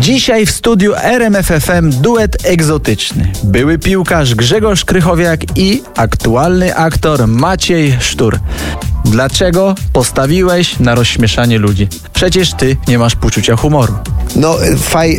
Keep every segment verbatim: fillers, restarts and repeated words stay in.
Dzisiaj w studiu R M F F M duet egzotyczny. Były piłkarz Grzegorz Krychowiak i aktualny aktor Maciej Sztur. Dlaczego postawiłeś na rozśmieszanie ludzi? Przecież ty nie masz poczucia humoru. No, faj,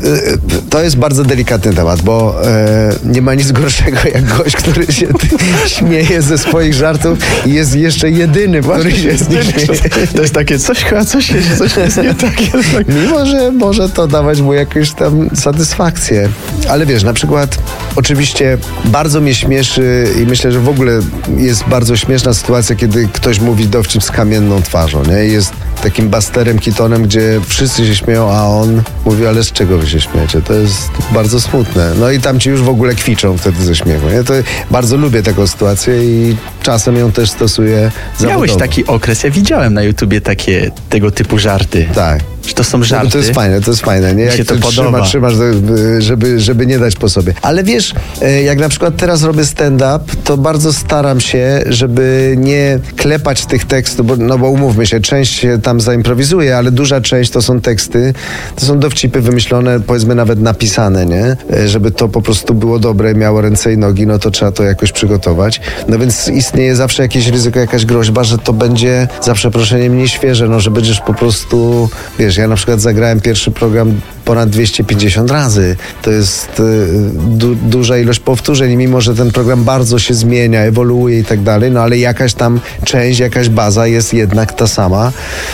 to jest bardzo delikatny temat, bo nie ma nic gorszego jak gość, który się śmieje ze swoich żartów i jest jeszcze jedyny, który się z nich śmieje. To jest takie coś, chyba coś, coś jest nie takie. Mimo, że może to dawać mu jakąś tam satysfakcję. Ale wiesz, na przykład oczywiście bardzo mnie śmieszy i myślę, że w ogóle jest bardzo śmieszna sytuacja, kiedy ktoś mówi dowcip z kamienną twarzą, nie? Jest takim Busterem Keatonem, gdzie wszyscy się śmieją, a on mówi, ale z czego wy się śmiejecie? To jest bardzo smutne. No i tam ci już w ogóle kwiczą wtedy ze śmiechu, nie? To bardzo lubię taką sytuację i czasem ją też stosuję zawodowo. Miałeś taki okres, ja widziałem na YouTubie takie tego typu żarty. Tak. Że to są żarty. No, to jest fajne, to jest fajne, nie? Jak się to trzyma, podoba. trzymasz, żeby, żeby nie dać po sobie. Ale wiesz, jak na przykład teraz robię stand-up, to bardzo staram się, żeby nie klepać tych tekstów, bo, no bo umówmy się, część się tam zaimprowizuje, ale duża część to są teksty, to są dowcipy wymyślone, powiedzmy nawet napisane, nie? Żeby to po prostu było dobre, miało ręce i nogi, no to trzeba to jakoś przygotować. No więc istnieje zawsze jakieś ryzyko, jakaś groźba, że to będzie za przeproszeniem nieświeże, no że będziesz po prostu, wiesz, ja na przykład zagrałem pierwszy program ponad dwieście pięćdziesiąt razy. To jest y, du, duża ilość powtórzeń, mimo że ten program bardzo się zmienia, ewoluuje i tak dalej, no ale jakaś tam część, jakaś baza jest jednak ta sama.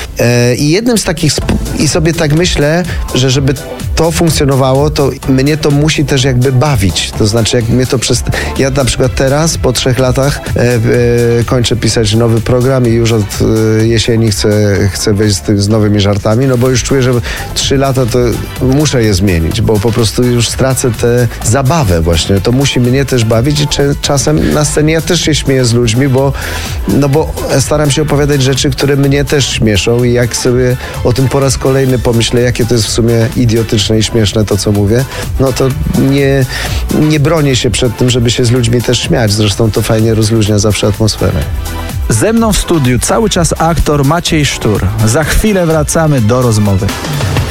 E, I jednym z takich, sp- i sobie tak myślę, że żeby to funkcjonowało, to mnie to musi też jakby bawić. To znaczy, jak mnie to przez... Ja na przykład teraz, po trzech latach e, e, kończę pisać nowy program i już od e, jesieni chcę, chcę wejść z, ty, z nowymi żartami, no bo już czuję, że trzy lata to muszę je zmienić, bo po prostu już stracę tę zabawę właśnie. To musi mnie też bawić i cze- czasem na scenie ja też się śmieję z ludźmi, bo, no bo staram się opowiadać rzeczy, które mnie też śmieszą i jak sobie o tym po raz kolejny pomyślę, jakie to jest w sumie idiotyczne i śmieszne to, co mówię, no to nie, nie bronię się przed tym, żeby się z ludźmi też śmiać. Zresztą to fajnie rozluźnia zawsze atmosferę. Ze mną w studiu cały czas aktor Maciej Sztur. Za chwilę wracamy do rozmowy.